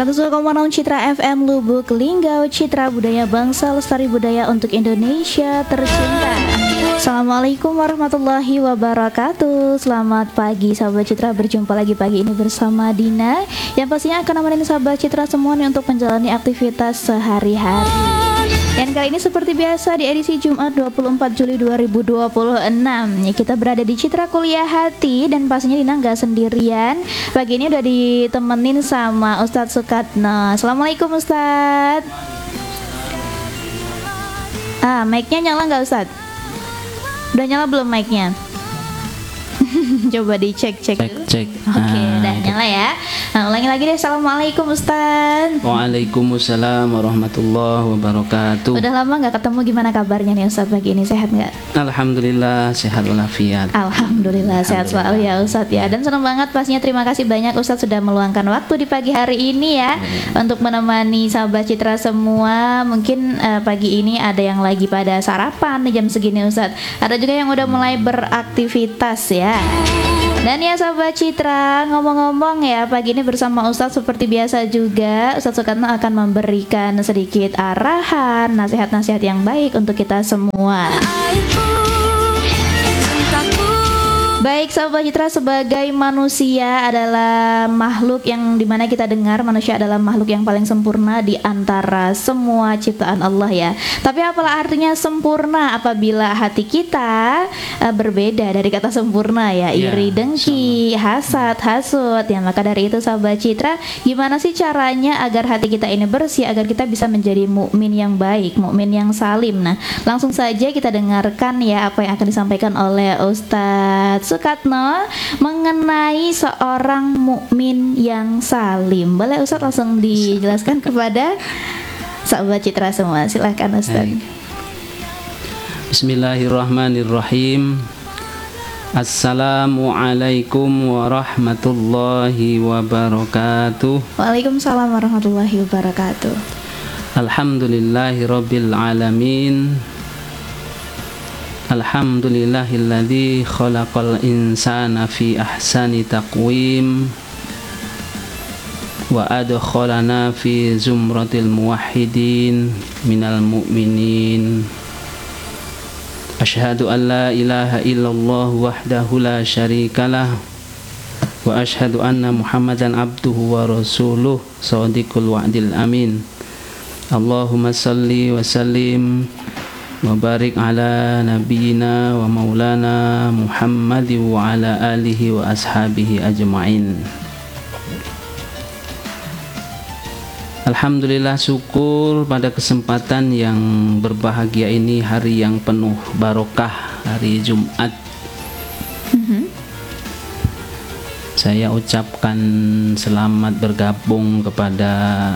101,6 Citra FM Lubuk Linggau, Citra Budaya Bangsa, Lestari Budaya untuk Indonesia tercinta. Assalamualaikum warahmatullahi wabarakatuh. Selamat pagi sahabat Citra, berjumpa lagi pagi ini bersama Dina, yang pastinya akan nemenin sahabat Citra semua nih untuk menjalani aktivitas sehari-hari. Dan kali ini seperti biasa di edisi Jumat 24 Juli 2026 ya, kita berada di Citra Kuliah Hati. Dan pastinya Dina gak sendirian. Pagi ini udah ditemenin sama Ustadz Sukatno. Assalamualaikum Ustadz. Mic-nya nyala gak Ustadz? Udah nyala belum mic-nya? Coba dicek dulu. Cek. Oke, udah nyala ya. Nah, ulangi lagi deh. Assalamualaikum Ustaz. Waalaikumsalam warahmatullahi wabarakatuh. Udah lama gak ketemu, gimana kabarnya nih Ustaz pagi ini? Sehat gak? Alhamdulillah sehat walafiat. Alhamdulillah sehat selalu ya Ustaz ya. Dan senang banget pastinya, terima kasih banyak Ustaz sudah meluangkan waktu di pagi hari ini ya, untuk menemani sahabat Citra semua. Mungkin pagi ini ada yang lagi pada sarapan nih jam segini Ustaz. Ada juga yang udah mulai beraktivitas ya. Dan ya sahabat Citra, ngomong-ngomong ya, pagi ini bersama Ustadz seperti biasa juga Ustadz Sukatno akan memberikan sedikit arahan, nasihat-nasihat yang baik untuk kita semua. Baik sahabat Citra, sebagai manusia adalah makhluk yang dimana kita dengar manusia adalah makhluk yang paling sempurna di antara semua ciptaan Allah ya. Tapi apalah artinya sempurna apabila hati kita berbeda dari kata sempurna ya, iri, dengki, hasad, hasut ya. Maka dari itu sahabat Citra, gimana sih caranya agar hati kita ini bersih, agar kita bisa menjadi mukmin yang baik, mukmin yang salim. Nah, langsung saja kita dengarkan ya apa yang akan disampaikan oleh Ustadz Sukatno mengenai seorang mukmin yang salim. Boleh Ustadz langsung dijelaskan kepada sahabat Citra semua. Silakan Ustadz. Bismillahirrahmanirrahim. Assalamualaikum warahmatullahi wabarakatuh. Waalaikumsalam warahmatullahi wabarakatuh. Alhamdulillahirabbil alamin. Alhamdulillahilladzi khalaqal insana fi ahsani taqwim wa adkhalana fi zumratil muwahhidin minal mu'minin. Asyhadu an la ilaha illallah wahdahu la syarikalah wa asyhadu anna Muhammadan abduhu wa rasuluh shadiqul wa'dil amin. Allahumma salli wa sallim wa barik ala nabiyyina wa maulana Muhammad wa ala alihi wa ashabihi ajma'in. Alhamdulillah, syukur pada kesempatan yang berbahagia ini, hari yang penuh barokah, hari Jumat. Saya ucapkan selamat bergabung kepada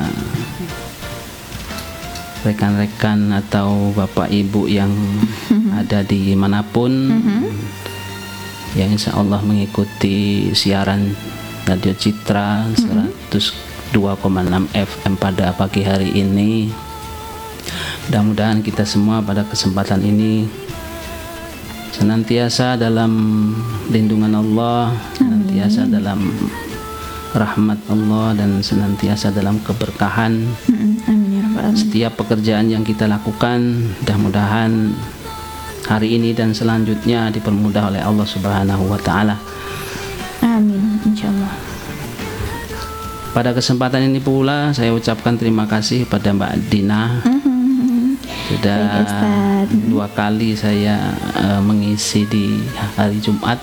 rekan-rekan atau bapak ibu yang ada di manapun yang insya Allah mengikuti siaran Radio Citra 102,6 FM pada pagi hari ini. Mudah-mudahan kita semua pada kesempatan ini senantiasa dalam lindungan Allah, senantiasa dalam rahmat Allah, dan senantiasa dalam keberkahan. Setiap pekerjaan yang kita lakukan, mudah-mudahan hari ini dan selanjutnya dipermudah oleh Allah Subhanahu wa Ta'ala. Amin, insyaallah. Pada kesempatan ini pula saya ucapkan terima kasih pada Mbak Dina. Sudah dua kali saya mengisi di hari Jumat.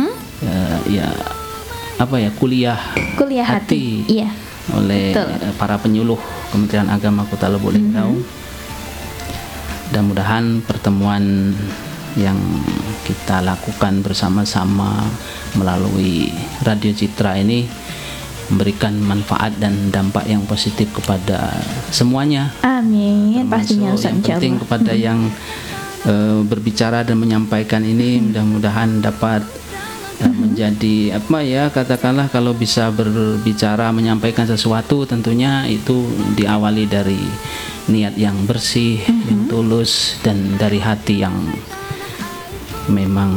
Kuliah hati. Iya. Oleh para penyuluh Kementerian Agama Kota Lubuk Linggau. Mudah-mudahan pertemuan yang kita lakukan bersama-sama melalui Radio Citra ini memberikan manfaat dan dampak yang positif kepada semuanya. Amin. Pastinya yang penting kepada yang berbicara dan menyampaikan ini, mudah-mudahan dapat menjadi katakanlah kalau bisa berbicara menyampaikan sesuatu, tentunya itu diawali dari niat yang bersih, yang tulus, dan dari hati yang memang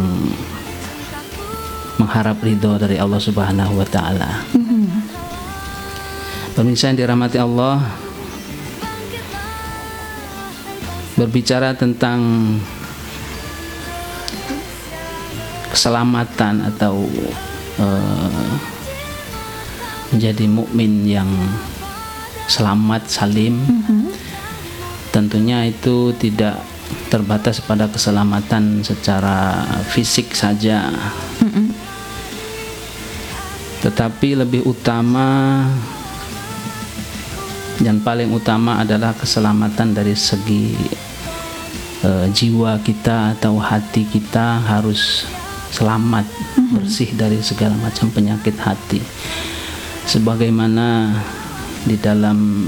mengharap ridho dari Allah Subhanahu wa Ta'ala. Pemirsa yang dirahmati Allah, berbicara tentang keselamatan atau menjadi mukmin yang selamat salim, tentunya itu tidak terbatas pada keselamatan secara fisik saja, tetapi lebih utama dan paling utama adalah keselamatan dari segi jiwa kita atau hati kita harus selamat, bersih dari segala macam penyakit hati, sebagaimana di dalam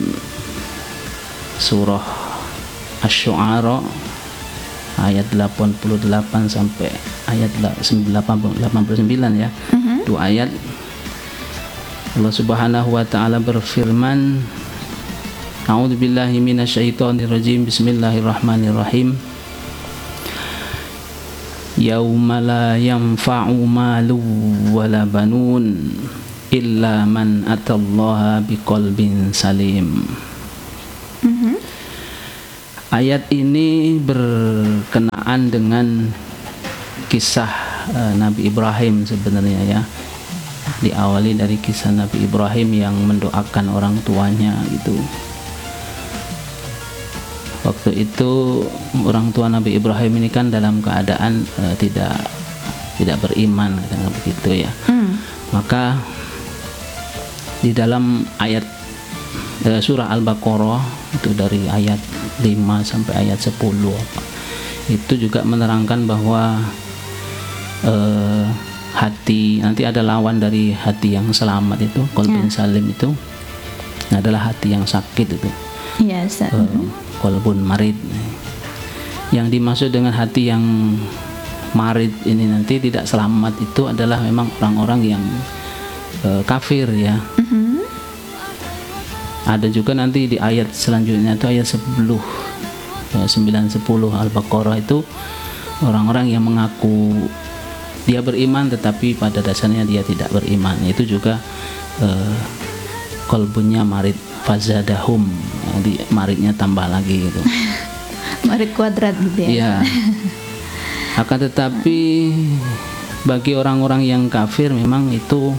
surah Asy-Syu'ara ayat 88 sampai ayat 89 ya. Dua ayat Allah Subhanahu wa taala berfirman, A'udzubillahi minasyaitonirrajim. Bismillahirrahmanirrahim. Yauma la yanfa'u malu wala banun illa man atallaha biqalbin salim. Ayat ini berkenaan dengan kisah Nabi Ibrahim sebenarnya ya. Diawali dari kisah Nabi Ibrahim yang mendoakan orang tuanya gitu. Waktu itu orang tua Nabi Ibrahim ini kan dalam keadaan tidak beriman, begitu ya. Maka di dalam ayat surah Al-Baqarah itu dari ayat 5 sampai ayat 10 itu juga menerangkan bahwa hati, nanti ada lawan dari hati yang selamat itu, qalbun salim itu adalah hati yang sakit itu. Iya, Qalbun marid. Yang dimaksud dengan hati yang marid ini nanti tidak selamat itu adalah memang orang-orang yang kafir ya. Ada juga nanti di ayat selanjutnya itu ayat 10 9-10 Al-Baqarah itu orang-orang yang mengaku dia beriman tetapi pada dasarnya dia tidak beriman. Itu juga qalbunnya marid, fazadahum, jadi maridnya tambah lagi gitu. Marid kuadrat gitu ya. Iya. Akan tetapi bagi orang-orang yang kafir memang itu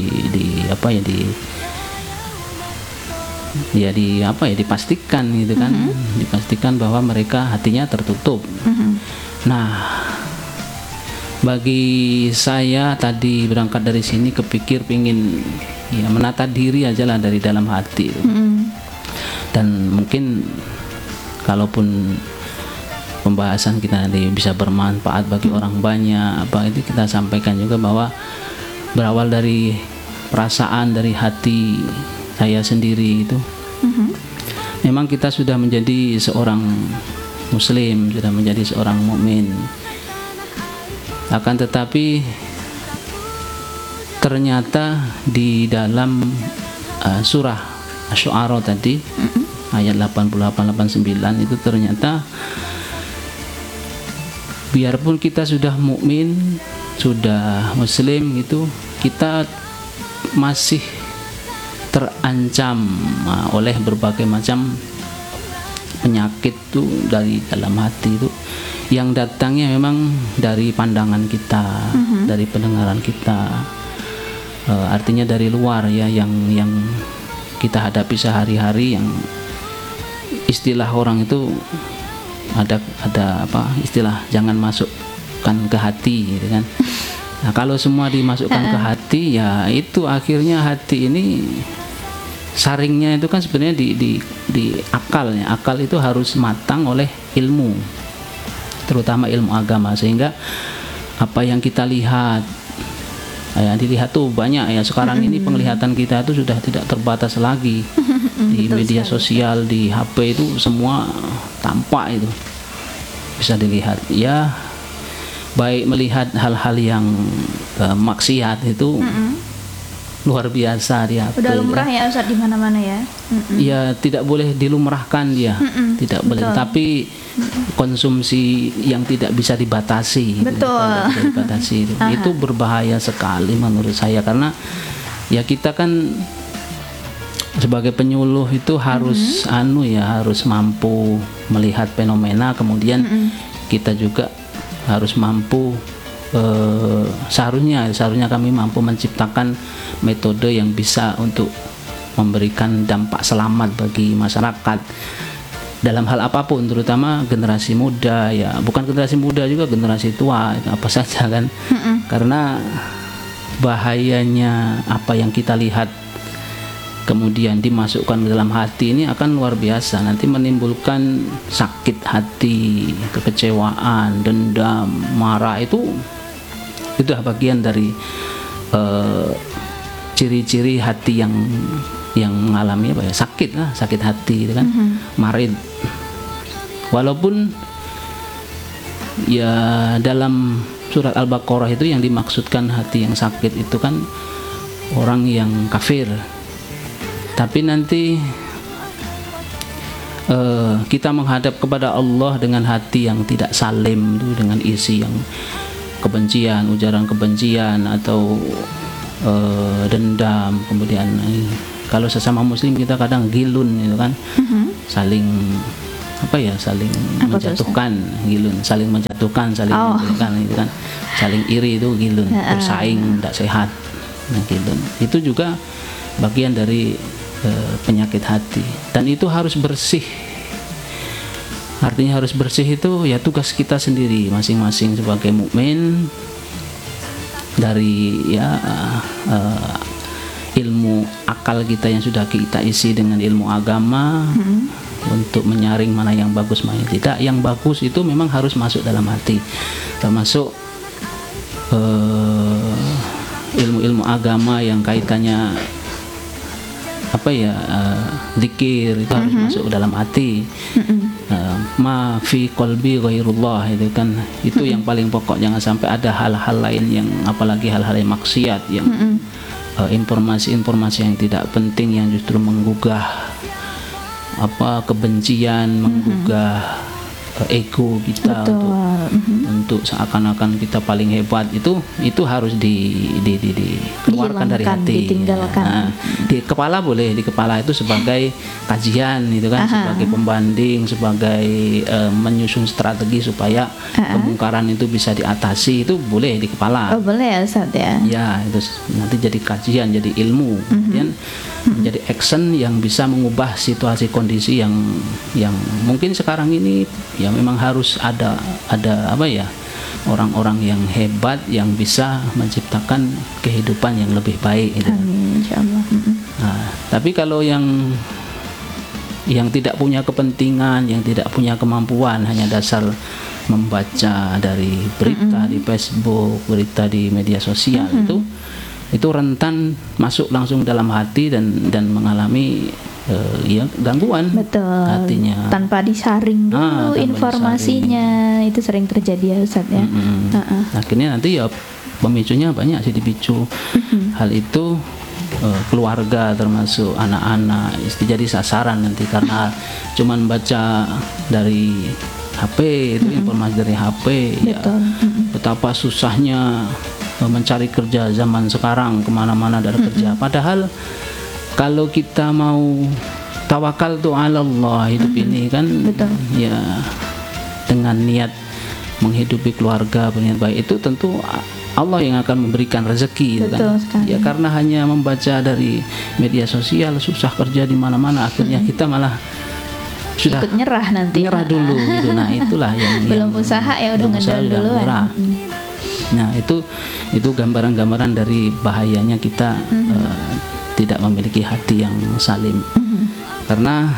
dipastikan gitu kan, dipastikan bahwa mereka hatinya tertutup. Nah, bagi saya tadi berangkat dari sini kepikir pingin ya menata diri aja lah dari dalam hati. Dan mungkin kalaupun pembahasan kita nanti bisa bermanfaat bagi orang banyak, itu kita sampaikan juga bahwa berawal dari perasaan dari hati saya sendiri itu. Memang kita sudah menjadi seorang muslim, sudah menjadi seorang mukmin. Akan tetapi ternyata di dalam surah Asy-Syu'ara tadi ayat 88-89 itu ternyata biarpun kita sudah mukmin, sudah muslim gitu, kita masih terancam oleh berbagai macam penyakit tuh dari dalam hati itu yang datangnya memang dari pandangan kita, dari pendengaran kita, artinya dari luar ya, yang kita hadapi sehari-hari, yang istilah orang itu ada istilah jangan masukkan ke hati gitu kan. Nah, kalau semua dimasukkan ke hati ya itu akhirnya hati ini saringnya itu kan sebenarnya di akalnya. Akal itu harus matang oleh ilmu, terutama ilmu agama, sehingga apa yang kita lihat, yang dilihat tuh banyak ya sekarang ini. Penglihatan kita itu sudah tidak terbatas lagi di media sosial, di HP itu semua tampak itu bisa dilihat ya, baik melihat hal-hal yang maksiat itu luar biasa dia. Udah lumrah ya Ustaz di mana-mana ya. Ya tidak boleh dilumrahkan dia, tidak boleh. Tapi konsumsi yang tidak bisa dibatasi. Betul. Tidak bisa dibatasi itu berbahaya sekali menurut saya, karena ya kita kan sebagai penyuluh itu harus harus mampu melihat fenomena, kemudian kita juga harus mampu seharusnya kami mampu menciptakan metode yang bisa untuk memberikan dampak selamat bagi masyarakat dalam hal apapun, terutama generasi muda, ya bukan generasi muda juga, generasi tua, apa saja kan. Karena bahayanya apa yang kita lihat kemudian dimasukkan ke dalam hati ini akan luar biasa, nanti menimbulkan sakit hati, kekecewaan, dendam, marah. Itu bagian dari ciri-ciri hati yang mengalami sakit hati, itu kan, marid. Walaupun ya dalam surat Al-Baqarah itu yang dimaksudkan hati yang sakit itu kan orang yang kafir, tapi nanti kita menghadap kepada Allah dengan hati yang tidak salim, dengan isi yang kebencian, ujaran kebencian atau dendam. Kemudian kalau sesama muslim kita kadang gilun, itu kan, saling saling menjatuhkan, gilun, saling menjatuhkan, saling menjatuhkan, itu kan, saling iri, itu gilun, bersaing tidak sehat, gilun. Itu juga bagian dari penyakit hati, dan itu harus bersih. Artinya harus bersih itu ya tugas kita sendiri masing-masing sebagai mukmin, dari ilmu akal kita yang sudah kita isi dengan ilmu agama, untuk menyaring mana yang bagus, mana yang tidak. Yang bagus itu memang harus masuk dalam hati, termasuk ilmu-ilmu agama yang kaitannya zikir, itu harus masuk ke dalam hati. Ma fi qalbi ghairullah, itu kan, itu yang paling pokok. Jangan sampai ada hal-hal lain yang, apalagi hal-hal yang maksiat, yang informasi-informasi yang tidak penting, yang justru menggugah kebencian, menggugah ego kita. Untuk seakan-akan kita paling hebat, itu harus dikeluarkan dari hati, ditinggalkan. Di kepala boleh, di kepala itu sebagai kajian, itu kan, sebagai pembanding, sebagai menyusun strategi supaya kemungkaran itu bisa diatasi, itu boleh di kepala. Boleh ya Ustaz ya. Ya, itu nanti jadi kajian, jadi ilmu, kemudian menjadi action yang bisa mengubah situasi kondisi yang mungkin sekarang ini ya memang harus ada orang-orang yang hebat yang bisa menciptakan kehidupan yang lebih baik, gitu. Amin, insyaallah. Nah, tapi kalau yang tidak punya kepentingan, yang tidak punya kemampuan, hanya dasar membaca dari berita di Facebook, berita di media sosial, itu rentan masuk langsung dalam hati dan mengalami gangguan. Betul. Hatinya tanpa disaring dulu informasinya, itu sering terjadi ya Ustaz ya. Akhirnya nanti ya pemicunya banyak sih, dipicu hal itu keluarga, termasuk anak-anak, jadi sasaran nanti karena cuman baca dari HP, itu informasi dari HP. Ya, betapa susahnya mencari kerja zaman sekarang, kemana-mana ada kerja. Padahal kalau kita mau tawakal tuh ala Allah, hidup ini kan, ya dengan niat menghidupi keluarga, berniat baik, itu tentu Allah yang akan memberikan rezeki, kan? Ya karena hanya membaca dari media sosial, susah kerja di mana-mana, akhirnya kita malah sudah ikut nyerah dulu, gitu. Nah, itulah yang belum usaha ya udah ngedol duluan. Nah, itu gambaran-gambaran dari bahayanya kita tidak memiliki hati yang salim. Karena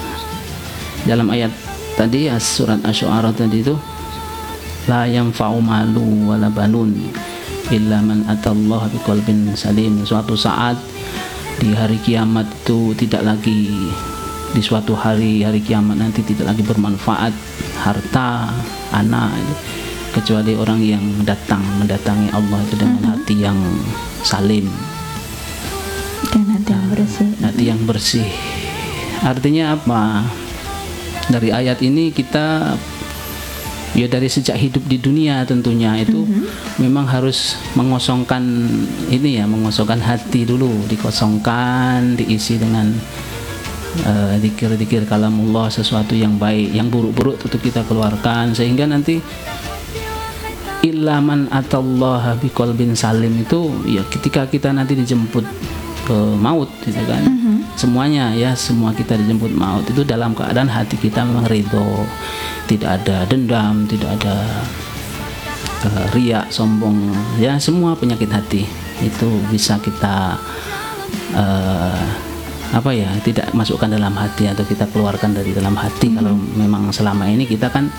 dalam ayat tadi, surat Asy-Syu'ara tadi itu, la yanfa'u malu wala banun illa man atallaha biqalbin salim. Suatu saat di hari kiamat itu tidak lagi, di suatu hari kiamat nanti tidak lagi bermanfaat harta, anak, kecuali orang yang mendatangi Allah itu dengan hati yang salim, dan hati yang bersih. Artinya apa? Dari ayat ini kita Ya dari sejak hidup di dunia tentunya itu memang harus mengosongkan ini ya, mengosongkan hati dulu, dikosongkan, diisi dengan zikir-zikir kalamullah, sesuatu yang baik, yang buruk-buruk tetap kita keluarkan, sehingga nanti ilaman atallaha biqalbin salim itu ya ketika kita nanti dijemput ke maut gitu kan. Semuanya ya, semua kita dijemput maut itu dalam keadaan hati kita memang ridho, tidak ada dendam, tidak ada riak, sombong, ya semua penyakit hati itu bisa kita tidak masukkan dalam hati atau kita keluarkan dari dalam hati. Kalau memang selama ini kita kan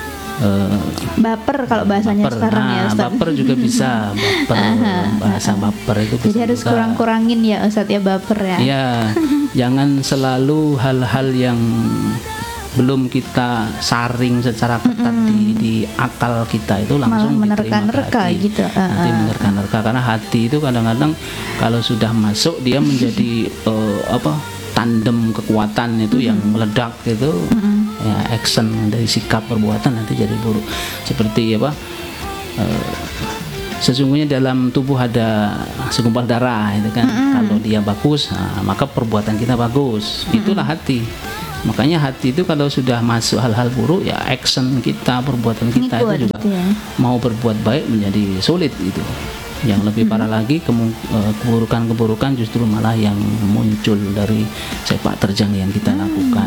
baper kalau bahasanya baper. sekarang ya Ustaz. Baper juga bisa, bahasa baper itu bisa. Jadi harus juga. kurang-kurangin ya Ustaz ya baper ya. Ya, jangan selalu hal-hal yang belum kita saring secara ketat di akal kita itu langsung menerka-nerka gitu. Nanti menerka-nerka, karena hati itu kadang-kadang kalau sudah masuk dia menjadi tandem kekuatan itu yang meledak gitu. Ya, action dari sikap perbuatan nanti jadi buruk. Seperti sesungguhnya dalam tubuh ada segumpal darah itu kan. Kalau dia bagus, maka perbuatan kita bagus. Itulah hati. Makanya hati itu kalau sudah masuk hal-hal buruk, ya action kita, perbuatan kita itu juga mau berbuat baik menjadi sulit itu. Yang lebih parah lagi, keburukan-keburukan justru malah yang muncul dari sepak terjang yang kita lakukan.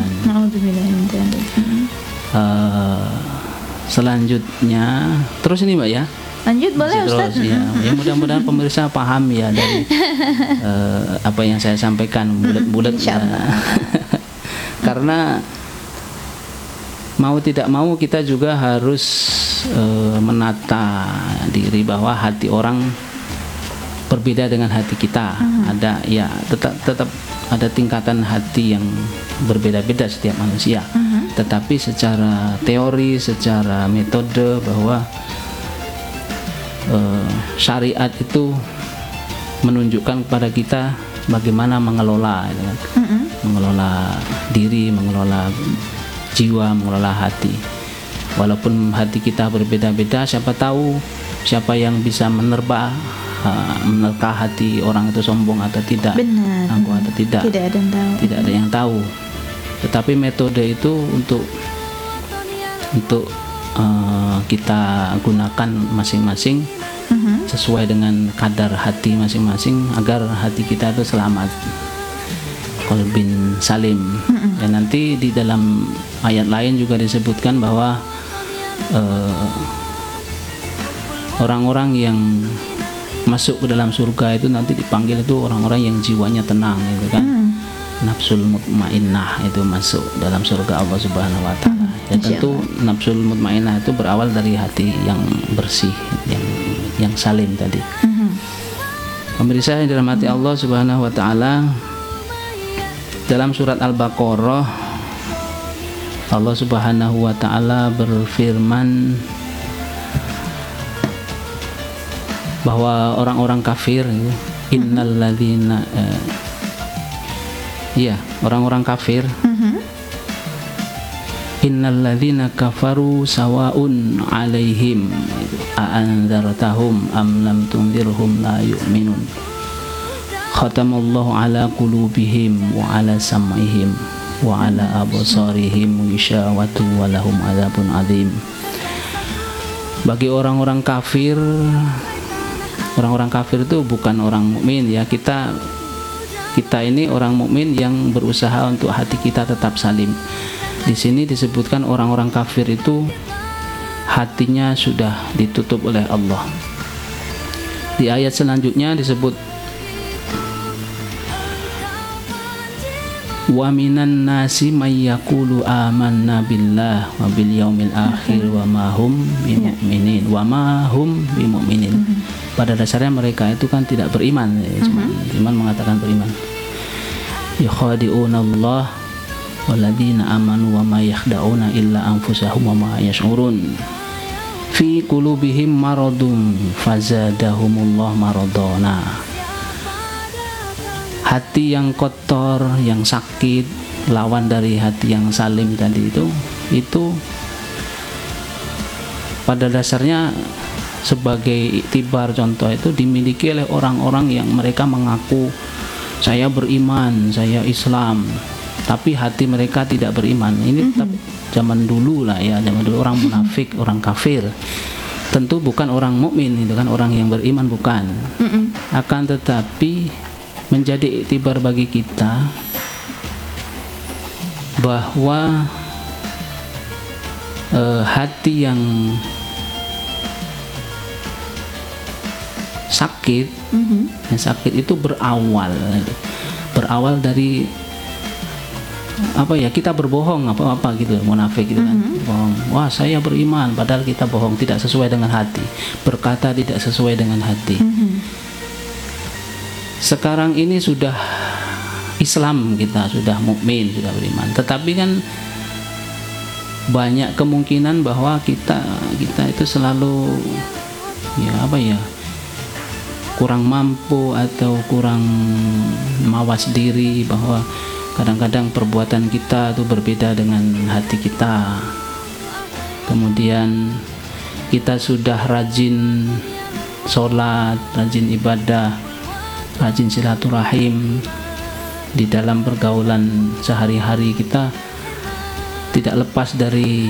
Selanjutnya, terus ini Mbak ya. Lanjut boleh Ustaz. Ya mudah-mudahan pemirsa paham ya dari apa yang saya sampaikan, bulat-bulat. Karena mau tidak mau kita juga harus menata diri bahwa hati orang berbeda dengan hati kita. Ada ya tetap ada tingkatan hati yang berbeda-beda setiap manusia. Tetapi secara teori, secara metode bahwa syariat itu menunjukkan kepada kita bagaimana mengelola, mengelola diri, mengelola jiwa, mengelola hati. Walaupun hati kita berbeda-beda, siapa tahu siapa yang bisa menerka hati orang itu sombong atau tidak, angkuh atau tidak. Tidak ada yang tahu. Tetapi metode itu untuk kita gunakan masing-masing sesuai dengan kadar hati masing-masing agar hati kita itu selamat, qalbin salim. Dan nanti di dalam ayat lain juga disebutkan bahwa orang-orang yang masuk ke dalam surga itu nanti dipanggil itu orang-orang yang jiwanya tenang gitu kan. Nafsul mutmainnah itu masuk dalam surga Allah Subhanahu wa taala. Dan tentu nafsul mutmainnah itu berawal dari hati yang bersih, yang salim tadi. Pemirsa yang dirahmati Allah Subhanahu wa taala, dalam surat Al-Baqarah Allah Subhanahu wa taala berfirman bahwa orang-orang kafir, innalladzina orang-orang kafir, innalladzina kafaru sawaun alaihim a'anzartahum am lam tunzirhum la yu'minun khatamallahu ala qulubihim wa ala sam'ihim wa ala absarihim ghishawatu wa lahum adzabun adzim. Bagi orang-orang kafir itu bukan orang mukmin ya. Kita ini orang mukmin yang berusaha untuk hati kita tetap salim. Di sini disebutkan orang-orang kafir itu hatinya sudah ditutup oleh Allah. Di ayat selanjutnya disebut wa minan nasi may yaqulu amanna billah wa bil yaumil akhir wa ma hum bimu'minin. Pada dasarnya mereka itu kan tidak beriman, cuma mengatakan beriman. Yakhadi'una Allah walladzina amanu wa ma yakhda'una illa anfusahum wa ma yash'urun fi qulubihim maradun fazadahumullah maradona. Hati yang kotor, yang sakit, lawan dari hati yang salim tadi itu pada dasarnya sebagai iktibar contoh itu dimiliki oleh orang-orang yang mereka mengaku saya beriman, saya Islam, tapi hati mereka tidak beriman. Ini tetap zaman dulu lah ya, zaman dulu orang munafik, orang kafir. Tentu bukan orang mukmin, itu kan orang yang beriman bukan. Akan tetapi menjadi iktibar bagi kita bahwa hati yang sakit, yang sakit itu berawal dari apa ya, kita berbohong apa gitu, munafik gitu kan, bohong. Wah saya beriman, padahal kita bohong, tidak sesuai dengan hati, berkata tidak sesuai dengan hati. Sekarang ini sudah Islam, kita sudah mukmin, sudah beriman, tetapi kan banyak kemungkinan bahwa kita itu selalu ya apa ya, kurang mampu atau kurang mawas diri, bahwa kadang-kadang perbuatan kita itu berbeda dengan hati kita. Kemudian kita sudah rajin sholat, rajin ibadah, rajin silaturahim, di dalam pergaulan sehari-hari kita tidak lepas dari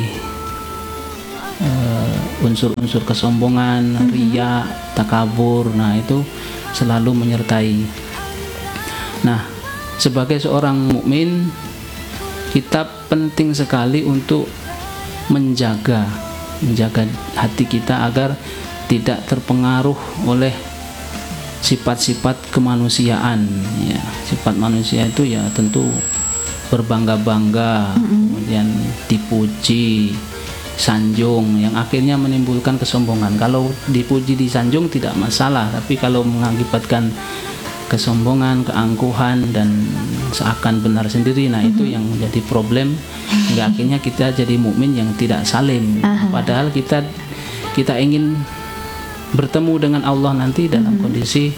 unsur-unsur kesombongan, riya, takabur. Nah itu selalu menyertai. Nah sebagai seorang mukmin, kita penting sekali untuk menjaga hati kita agar tidak terpengaruh oleh sifat-sifat kemanusiaan. Ya, sifat manusia itu ya tentu berbangga-bangga, kemudian dipuji, sanjung, yang akhirnya menimbulkan kesombongan. Kalau dipuji, disanjung tidak masalah, tapi kalau mengakibatkan kesombongan, keangkuhan, dan seakan benar sendiri, nah itu yang menjadi problem. Hingga akhirnya kita jadi mukmin yang tidak salim. Padahal kita ingin bertemu dengan Allah nanti dalam kondisi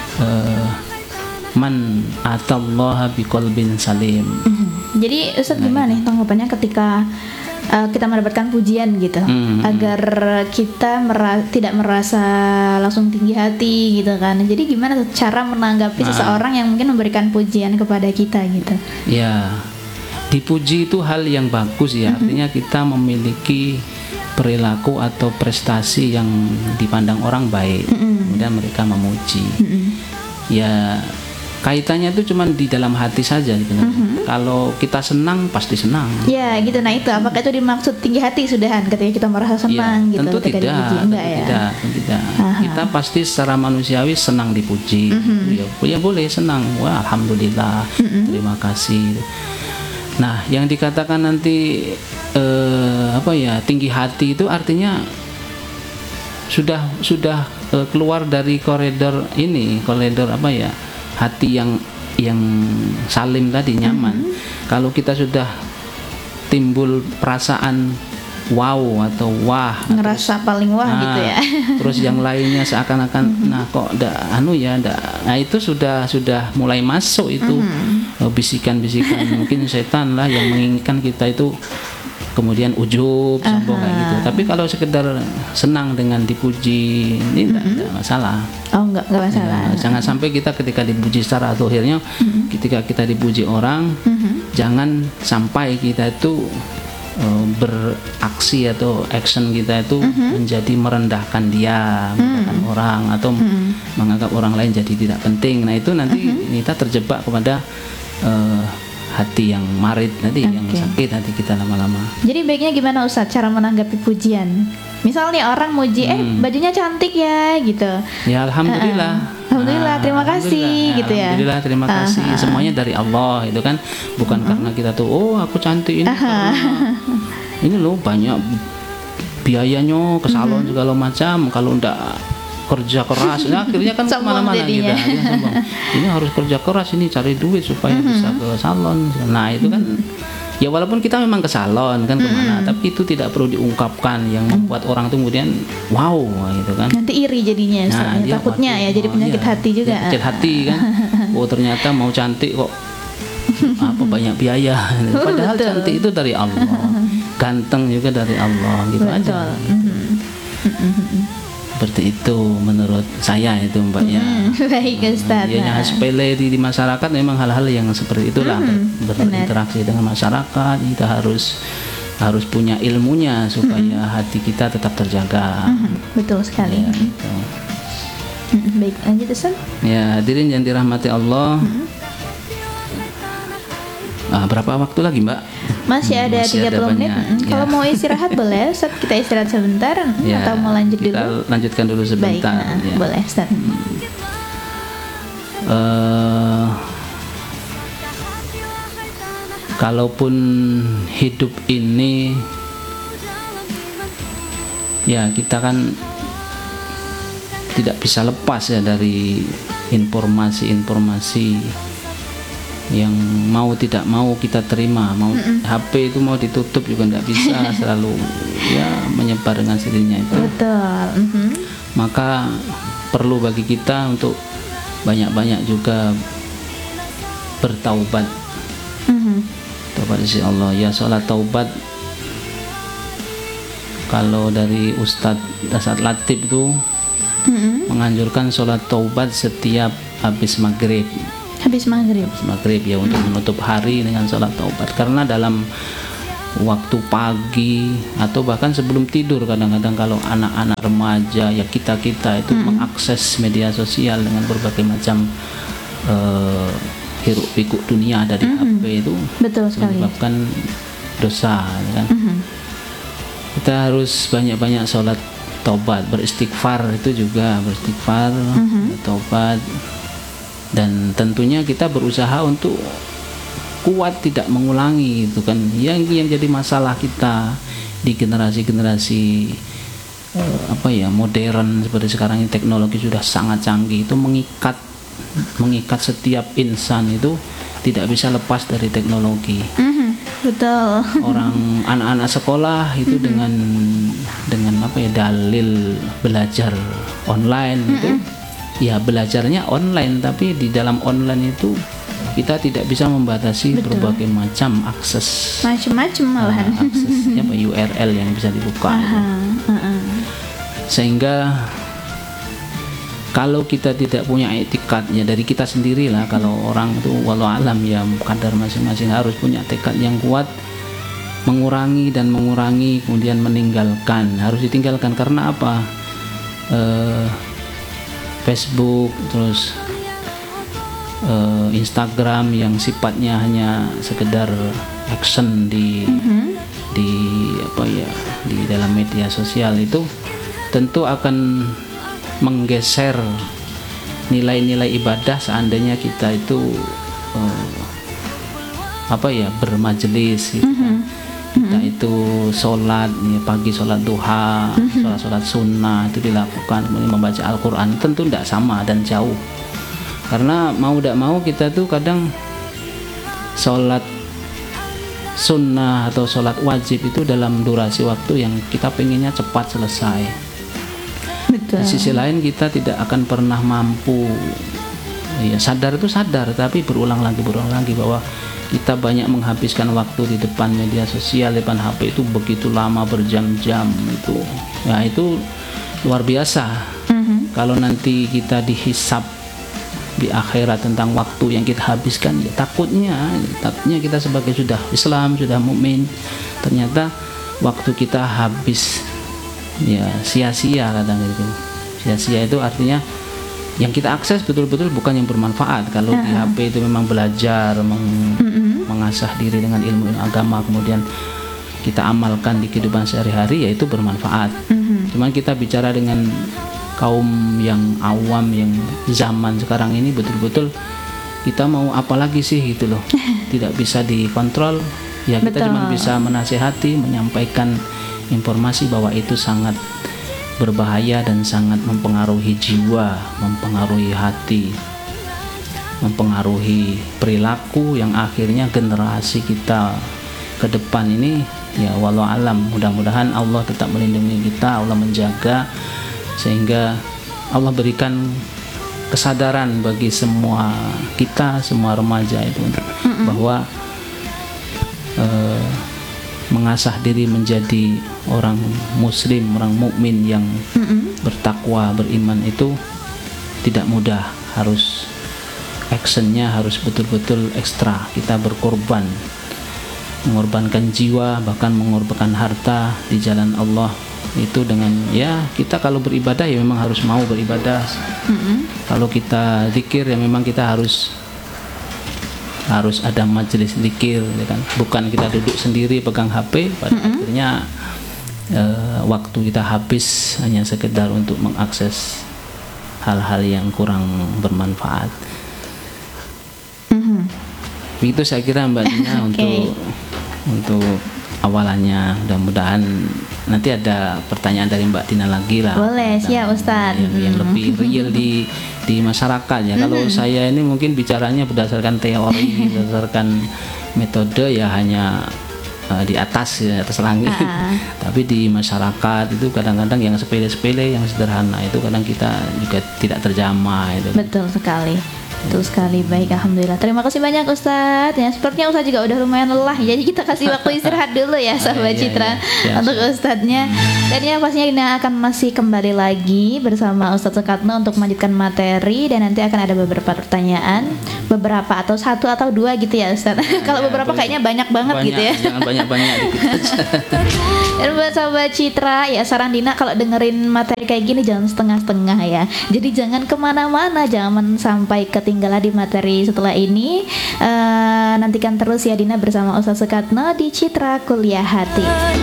man atallaha biqalbin salim. Jadi Ustaz gimana nih tanggapannya ketika kita mendapatkan pujian gitu, agar kita tidak merasa langsung tinggi hati gitu kan. Jadi gimana tuh cara menanggapi seseorang yang mungkin memberikan pujian kepada kita gitu? Ya, dipuji itu hal yang bagus ya. Artinya kita memiliki perilaku atau prestasi yang dipandang orang baik, kemudian mereka memuji. Ya kaitannya itu cuma di dalam hati saja sebenarnya. Kalau kita senang pasti senang. Ya gitu. Nah itu apakah itu dimaksud tinggi hati sudahan ketika kita merasa senang ya, gitu? Tentu tidak. Kita pasti secara manusiawi senang dipuji. Ya boleh senang. Wah alhamdulillah. Terima kasih. Nah yang dikatakan nanti tinggi hati itu artinya sudah keluar dari koridor hati yang salim tadi, nyaman. Kalau kita sudah timbul perasaan wow atau wah, ngerasa paling wah gitu ya. Terus yang lainnya seakan-akan nah itu sudah mulai masuk itu bisikan-bisikan mungkin setan lah yang menginginkan kita itu kemudian ujub, sombong kayak gitu. Tapi kalau sekedar senang dengan dipuji, ini tidak masalah. Oh, enggak masalah. Ya, jangan sampai kita ketika dipuji secara akhirnya, ketika kita dipuji orang, jangan sampai kita itu beraksi atau action kita itu menjadi merendahkan dia, merendahkan orang, atau menganggap orang lain jadi tidak penting. Nah itu nanti kita terjebak kepada hati yang marit tadi, yang sakit hati kita lama-lama. Jadi baiknya gimana Ustadz cara menanggapi pujian? Misalnya orang muji, bajunya cantik ya gitu. Ya alhamdulillah. Alhamdulillah, terima kasih gitu ya. Alhamdulillah, terima kasih. Semuanya dari Allah itu kan, bukan karena kita tuh aku cantik ini. Ini loh banyak biayanya ke salon segala macam. Kalau ndak kerja keras, nah, akhirnya kan kemana-mana gitu. Ini harus kerja keras, ini cari duit supaya bisa ke salon. Nah itu kan, ya walaupun kita memang ke salon kan kemana, tapi itu tidak perlu diungkapkan yang membuat orang tuh kemudian wow gitu kan. Nanti iri jadinya, takutnya ya jadi penyakit hati juga. Penyakit hati kan. Oh ternyata mau cantik kok banyak biaya. Padahal cantik itu dari Allah, ganteng juga dari Allah gitu. Betul. Aja. Seperti itu menurut saya itu Mbak ya. Baik Ustaz. Ya, sepele di masyarakat memang hal-hal yang seperti itulah, berinteraksi dengan masyarakat kita harus punya ilmunya supaya hati kita tetap terjaga. Betul sekali. Ya, gitu. Baik, lanjut Ustaz. Ya, hadirin yang dirahmati Allah. Berapa waktu lagi Mbak? Masih ada 30 menit. Kalau mau istirahat boleh Ustaz, kita istirahat sebentar atau mau lanjut dulu? Kita lanjutkan dulu sebentar. Baik, boleh Ustaz. Kalaupun hidup ini ya kita kan tidak bisa lepas ya dari informasi-informasi yang mau tidak mau kita terima. Mau HP itu mau ditutup juga nggak bisa, selalu ya menyebar dengan sendirinya itu. Betul. Maka perlu bagi kita untuk banyak-banyak juga bertaubat. Taubat isi Allah ya. Sholat taubat, kalau dari Ustadz Dasat Latif itu menganjurkan sholat taubat setiap habis maghrib ya, untuk menutup hari dengan sholat taubat. Karena dalam waktu pagi atau bahkan sebelum tidur, kadang-kadang kalau anak-anak remaja ya kita itu mengakses media sosial dengan berbagai macam hiruk pikuk dunia ada di HP itu, betul sekali, menyebabkan dosa kan. Kita harus banyak-banyak sholat taubat, beristighfar itu juga, beristighfar, taubat. Dan tentunya kita berusaha untuk kuat tidak mengulangi itu kan yang jadi masalah kita di generasi modern seperti sekarang ini. Teknologi sudah sangat canggih, itu mengikat setiap insan itu tidak bisa lepas dari teknologi. Betul. Orang anak-anak sekolah itu dengan dalil belajar online itu ya belajarnya online, tapi di dalam online itu kita tidak bisa membatasi berbagai macam akses, macam-macam malahan aksesnya URL yang bisa dibuka. Sehingga kalau kita tidak punya etikadnya dari kita sendiri lah, kalau orang itu walau alam ya kadar masing-masing harus punya tekad yang kuat, mengurangi kemudian meninggalkan, harus ditinggalkan. Karena apa? Facebook, terus Instagram yang sifatnya hanya sekedar action di dalam media sosial itu tentu akan menggeser nilai-nilai ibadah. Seandainya kita itu bermajelis gitu kan. Kita itu sholat pagi, sholat duha, sholat sunnah itu dilakukan, kemudian membaca Al-Quran, tentu tidak sama dan jauh. Karena mau tidak mau kita tuh kadang sholat sunnah atau sholat wajib itu dalam durasi waktu yang kita pengennya cepat selesai. Betul. Di sisi lain kita tidak akan pernah mampu ya, sadar tapi berulang lagi bahwa kita banyak menghabiskan waktu di depan media sosial, depan HP itu begitu lama, berjam-jam itu. Ya itu luar biasa. Kalau nanti kita dihisab di akhirat tentang waktu yang kita habiskan, ya takutnya kita sebagai sudah Islam, sudah mukmin, ternyata waktu kita habis ya sia-sia kadang gitu. Sia-sia itu artinya yang kita akses betul-betul bukan yang bermanfaat. Kalau di HP itu memang belajar, mengasah diri dengan ilmu agama, kemudian kita amalkan di kehidupan sehari-hari, ya itu bermanfaat. Cuman kita bicara dengan kaum yang awam, yang zaman sekarang ini betul-betul kita mau apa lagi sih gitu loh. Tidak bisa dikontrol. Ya kita cuma bisa menasihati, menyampaikan informasi bahwa itu sangat berbahaya dan sangat mempengaruhi jiwa, mempengaruhi hati, mempengaruhi perilaku, yang akhirnya generasi kita ke depan ini ya walau alam, mudah-mudahan Allah tetap melindungi kita, Allah menjaga, sehingga Allah berikan kesadaran bagi semua kita, semua remaja itu bahwa mengasah diri menjadi orang muslim, orang mukmin yang bertakwa, beriman itu tidak mudah. Harus actionnya harus betul-betul ekstra. Kita berkorban, mengorbankan jiwa, bahkan mengorbankan harta di jalan Allah. Itu dengan ya kita kalau beribadah ya memang harus mau beribadah. Kalau kita zikir ya memang kita harus ada majelis zikir, ya kan? Bukan kita duduk sendiri pegang HP, pada akhirnya waktu kita habis hanya sekedar untuk mengakses hal-hal yang kurang bermanfaat. Begitu saya kira Mbak Dina untuk awalannya. Mudah-mudahan nanti ada pertanyaan dari Mbak Dina lagi lah. Boleh, siap Ustadz. Yang lebih real di masyarakat ya. Kalau saya ini mungkin bicaranya berdasarkan teori, berdasarkan metode ya hanya di atas langit. Tapi di masyarakat itu kadang-kadang yang sepele-sepele, yang sederhana itu kadang kita juga tidak terjamah itu. Betul sekali. Betul sekali, baik, alhamdulillah. Terima kasih banyak Ustadz. Ya, sepertinya Ustadz juga udah lumayan lelah, jadi kita kasih waktu istirahat dulu ya, sahabat Citra, untuk Ustadznya. Dan ya pastinya ini akan masih kembali lagi bersama Ustadz Sukatno untuk melanjutkan materi, dan nanti akan ada beberapa pertanyaan, beberapa atau satu atau dua gitu ya Ustadz. Kalau beberapa kayaknya banyak banget gitu ya. Jangan banyak-banyak dikit aja. Dan buat sahabat Citra, ya saran Dina kalau dengerin materi kayak gini jangan setengah-setengah ya. Jadi jangan kemana-mana, jangan sampai ketinggalan di materi setelah ini. Nantikan terus ya Dina bersama Ustadz Sukatno di Citra Kuliah Hati.